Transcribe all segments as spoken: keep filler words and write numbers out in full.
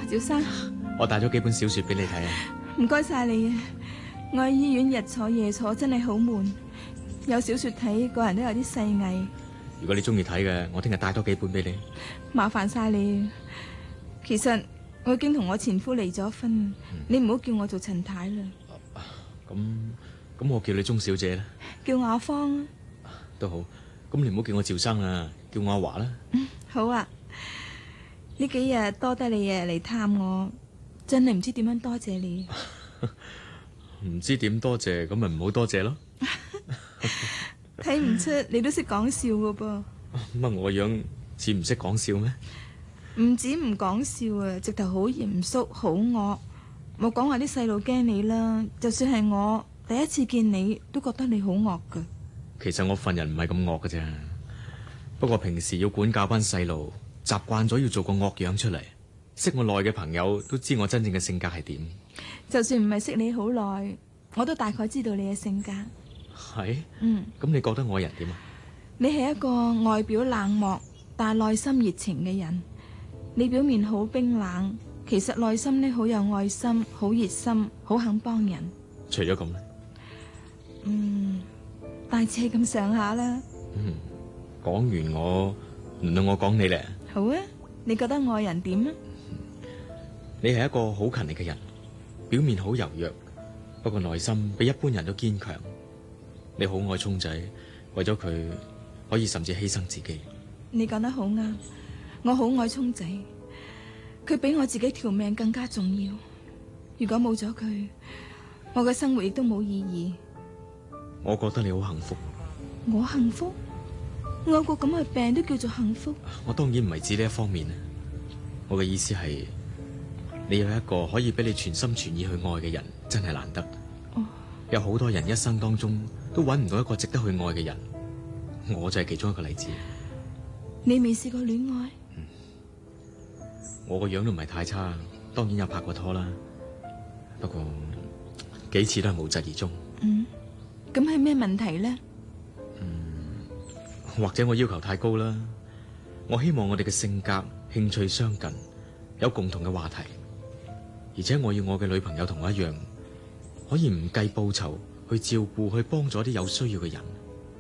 趙生， 我帶咗幾本小說俾你睇啊。 唔該晒你啊！我喺醫院日坐夜坐，真係好悶。有小說睇，個人都有啲細藝。 如果你中意睇嘅，我聽日帶多幾本俾你。 麻煩晒你啊！其實我已經同我前夫離咗婚，嗯、你唔好叫我做陳太啦。 咁咁、啊，我叫你鐘小姐啦。 叫雅芳啊。 都好。咁你唔好叫我趙生啦，叫我阿華啦。 嗯，好啊。呢幾日多得你日嚟探我，真係唔知點樣多謝你。 唔知點多謝，咁咪唔好多謝咯。 睇唔出你都識講笑噶噃。 乜我樣似唔識講笑咩？ 唔止唔講笑啊，直頭好嚴肅好惡。冇講話啲細路驚你啦，就算係我第一次見你，都覺得你好惡噶。 其實我份人唔係咁惡噶啫，不過平時要管教班細路，習慣咗要做個惡樣出嚟。識我耐嘅朋友都知我真正嘅性格係點。 就算唔係識你好耐，我都大概知道你嘅性格。 係？ 嗯。 咁你覺得我人點啊？ 你係一個外表冷漠但係內心熱情嘅人。你表面好冰冷，其實內心呢好有愛心，好熱心，好肯幫人。 除咗咁呢？ 嗯，大致係咁上下啦。 嗯，講完我，輪到我講你咧。 好啊，你覺得我人點啊？ 你係一個好勤力嘅人，表面好柔弱，不過內心比一般人都堅強。你好愛聰仔，為咗佢可以甚至犧牲自己。你講得好啱，我好愛聰仔，佢比我自己條命更加重要。如果冇咗佢，我嘅生活亦都冇意義。我覺得你好幸福。我幸福？我有個咁嘅病都叫做幸福？我當然唔係指呢一方面。我嘅意思係，你有一個可以俾你全心全意去愛嘅人，真係難得。哦，有好多人一生當中都揾唔到一個值得去愛嘅人，我就係其中一個例子。你未試過戀愛？嗯，我個樣都唔係太差，當然有拍過拖啦。不過幾次都係無疾而終。嗯，咁係咩問題呢？嗯，或者我要求太高啦。我希望我哋嘅性格、興趣相近，有共同嘅話題，而且我要我嘅女朋友同我一樣，可以唔計報酬去照顧、去幫助啲有需要嘅人。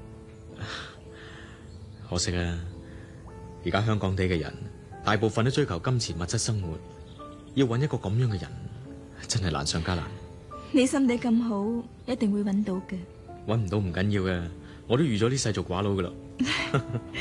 可惜啊，而家香港地嘅人大部分都追求金錢物質生活，要揾一個咁樣嘅人，真係難上加難。你心地咁好，一定會揾到嘅。揾唔到唔緊要嘅，我都預咗呢世做寡佬噶啦。